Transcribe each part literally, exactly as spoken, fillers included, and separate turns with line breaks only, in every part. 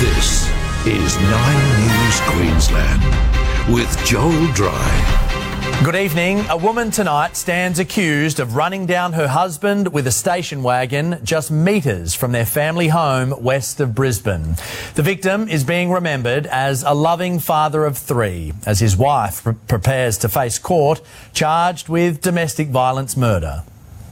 This is Nine News Queensland with Joel Dry.
Good evening. A woman tonight stands accused of running down her husband with a station wagon just metres from their family home west of Brisbane. The victim is being remembered as a loving father of three as his wife pre- prepares to face court charged with domestic violence murder.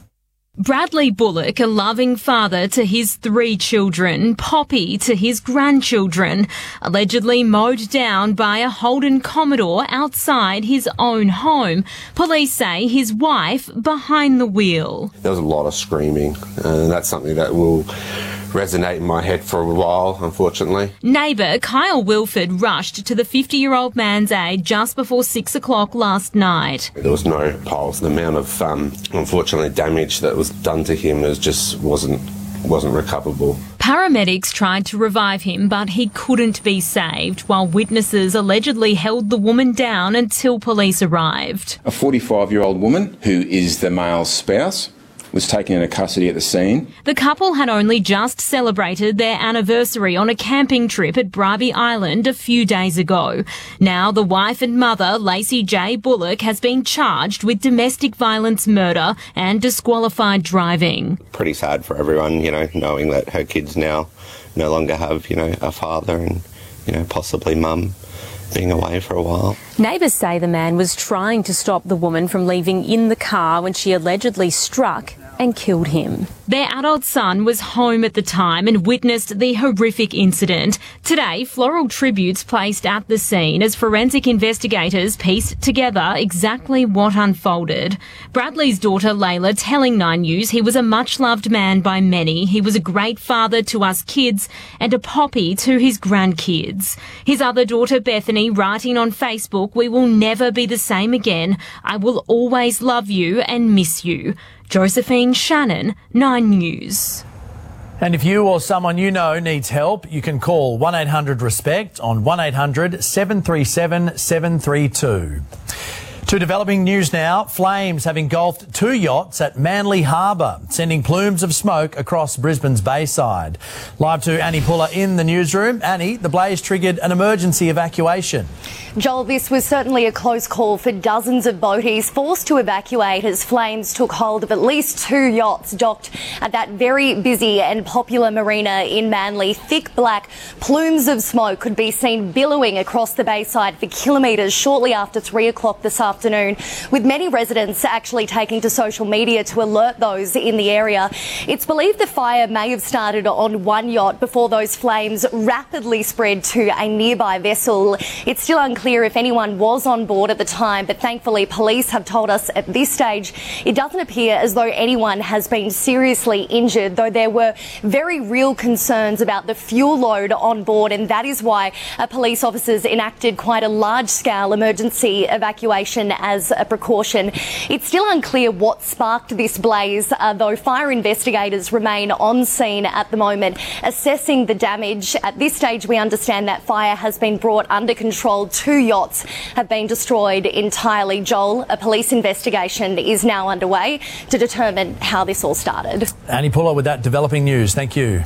Bradley Bullock, a loving father to his three children, Poppy to his grandchildren, allegedly mowed down by a Holden Commodore outside his own home. Police say his wife behind the wheel.
There was a lot of screaming, and that's something that will resonate in my head for a while, unfortunately.
Neighbour Kyle Wilford rushed to the fifty-year-old man's aid just before six o'clock last night.
There was no pulse. The amount of, um, unfortunately, damage that was done to him is just wasn't wasn't recoverable.
Paramedics tried to revive him, but he couldn't be saved, while witnesses allegedly held the woman down until police arrived.
A forty-five-year-old woman, who is the male's spouse, was taken into custody at the scene.
The couple had only just celebrated their anniversary on a camping trip at Bribie Island a few days ago. Now the wife and mother, Lacey J. Bullock, has been charged with domestic violence murder and disqualified driving.
Pretty sad for everyone, you know, knowing that her kids now no longer have, you know, a father and, you know, possibly mum being away for a while.
Neighbours say the man was trying to stop the woman from leaving in the car when she allegedly struck and killed him.
Their adult son was home at the time and witnessed the horrific incident. Today, floral tributes placed at the scene as forensic investigators pieced together exactly what unfolded. Bradley's daughter Layla telling Nine News he was a much-loved man by many. He was a great father to us kids and a poppy to his grandkids. His other daughter Bethany writing on Facebook, "We will never be the same again. I will always love you and miss you." Josephine Shannon, Nine News.
And if you or someone you know needs help, you can call one eight hundred RESPECT on one eight hundred seven three seven seven three two. To developing news now, flames have engulfed two yachts at Manly Harbour, sending plumes of smoke across Brisbane's Bayside. Live to Annie Puller in the newsroom. Annie, the blaze triggered an emergency evacuation.
Joel, this was certainly a close call for dozens of boaties forced to evacuate as flames took hold of at least two yachts docked at that very busy and popular marina in Manly. Thick black plumes of smoke could be seen billowing across the Bayside for kilometres shortly after three o'clock this afternoon, with many residents actually taking to social media to alert those in the area. It's believed the fire may have started on one yacht before those flames rapidly spread to a nearby vessel. It's still unclear Clear if anyone was on board at the time, but thankfully police have told us at this stage it doesn't appear as though anyone has been seriously injured, though there were very real concerns about the fuel load on board, and that is why uh, police officers enacted quite a large-scale emergency evacuation as a precaution. It's still unclear what sparked this blaze, uh, though fire investigators remain on scene at the moment assessing the damage. At this stage we understand that fire has been brought under control. Two yachts have been destroyed entirely. Joel, a police investigation is now underway to determine how this all started.
Annie Puller with that developing news. Thank you.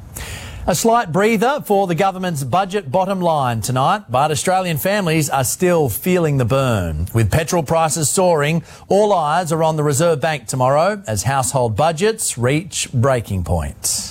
A slight breather for the government's budget bottom line tonight, but Australian families are still feeling the burn. With petrol prices soaring, all eyes are on the Reserve Bank tomorrow as household budgets reach breaking points.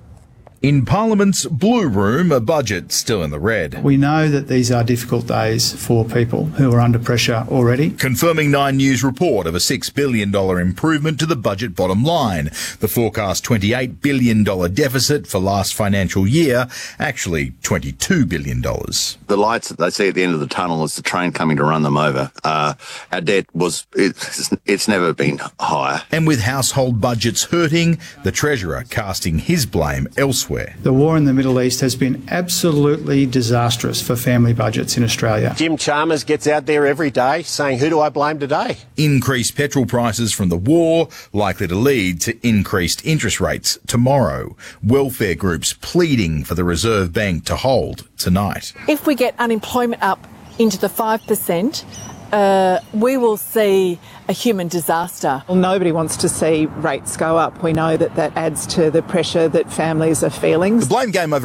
In Parliament's Blue Room, a budget still in the red.
We know that these are difficult days for people who are under pressure already.
Confirming Nine News report of a six billion dollars improvement to the budget bottom line. The forecast twenty-eight billion dollars deficit for last financial year, actually twenty-two billion dollars.
The lights that they see at the end of the tunnel is the train coming to run them over. Uh, our debt was, it's, it's never been higher.
And with household budgets hurting, the Treasurer casting his blame elsewhere.
The war in the Middle East has been absolutely disastrous for family budgets in Australia.
Jim Chalmers gets out there every day saying, who do I blame today?
Increased petrol prices from the war likely to lead to increased interest rates tomorrow. Welfare groups pleading for the Reserve Bank to hold tonight.
If we get unemployment up into the five percent, uh, we will see a human disaster.
Well, nobody wants to see rates go up. We know that that adds to the pressure that families are feeling.
The blame game over